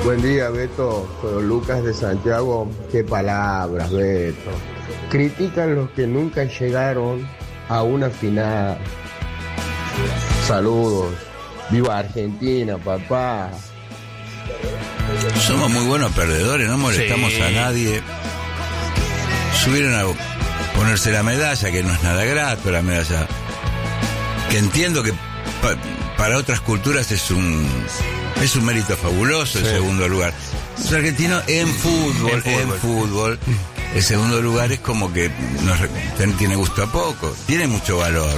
Buen día, Beto. Soy Lucas de Santiago. Qué palabras, Beto. Critican los que nunca llegaron a una final. Saludos. Viva Argentina, papá. Somos muy buenos perdedores, no molestamos a nadie. Subieron a ponerse la medalla, que no es nada grato, la medalla. Que entiendo que para otras culturas es un mérito fabuloso el segundo lugar. Los argentinos en fútbol, el segundo lugar es como que tiene gusto a poco, tiene mucho valor.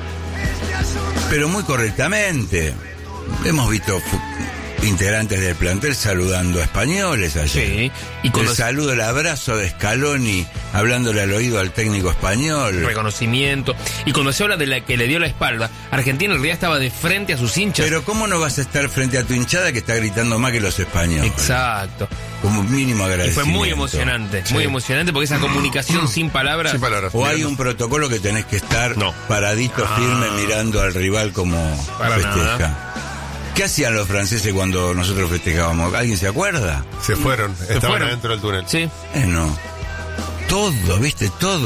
Pero muy correctamente. Hemos visto integrantes del plantel saludando a españoles ayer. Sí. Y con el saludo, el abrazo de Scaloni hablándole al oído al técnico español. Reconocimiento. Y cuando se habla de la que le dio la espalda, Argentina en realidad estaba de frente a sus hinchas. Pero ¿cómo no vas a estar frente a tu hinchada que está gritando más que los españoles? Exacto. Como mínimo agradecimiento. Y fue muy emocionante, muy emocionante porque esa comunicación sin palabras. O hay un protocolo que tenés que estar paradito, firme, mirando al rival como festeja. Nada. ¿Qué hacían los franceses cuando nosotros festejábamos? ¿Alguien se acuerda? Se fueron, estaban adentro del túnel. Sí. No. Todo, ¿viste? Todo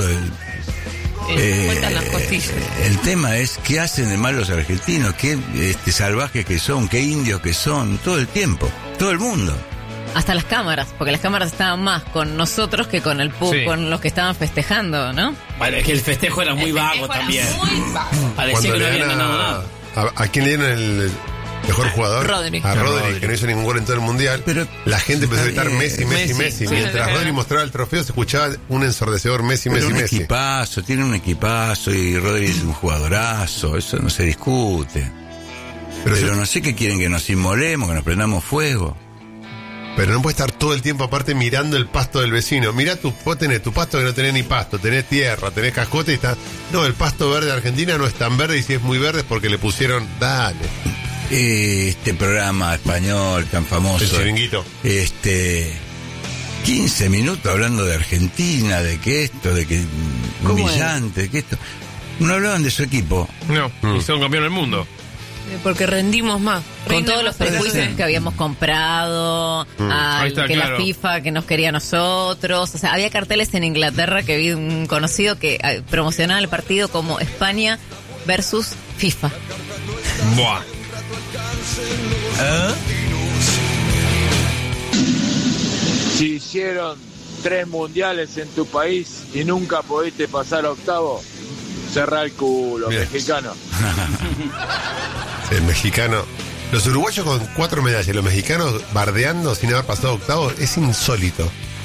cuentan las costillas. El tema es qué hacen de mal los argentinos, qué salvajes que son, qué indios que son, todo el tiempo, todo el mundo. Hasta las cámaras, porque las cámaras estaban más con nosotros que con con los que estaban festejando, ¿no? Bueno, es que el festejo era muy vago también. Parecía que no habían ganado nada. ¿A quién le dieron el mejor jugador? Rodri. A Rodri, que no hizo ningún gol en todo el mundial. Pero la gente empezó a gritar Messi. Mientras Rodri mostraba el trofeo, se escuchaba un ensordecedor Messi. Equipazo, tiene un equipazo y Rodri es un jugadorazo, eso no se discute. Pero no sé qué quieren, que nos inmolemos, que nos prendamos fuego. Pero no puede estar todo el tiempo aparte mirando el pasto del vecino. Mirá, vos tenés tu pasto que no tenés ni pasto, tenés tierra, tenés cascote y está... No, el pasto verde de Argentina no es tan verde, y si es muy verde es porque le pusieron... Dale. Este programa español tan famoso. El Chiringuito. 15 minutos hablando de Argentina, de que esto, de que humillante, de que esto. No hablaban de su equipo. No, y son campeón del mundo. Porque rendimos más. Con todos los prejuicios que habíamos comprado, la FIFA que nos quería a nosotros. O sea, había carteles en Inglaterra que vi un conocido que promocionaba el partido como España versus FIFA. Buah. Si hicieron 3 mundiales en tu país y nunca pudiste pasar a octavo, cerrá el culo, bien. Mexicano. El mexicano. Los uruguayos con 4 medallas, los mexicanos bardeando sin haber pasado octavo, es insólito.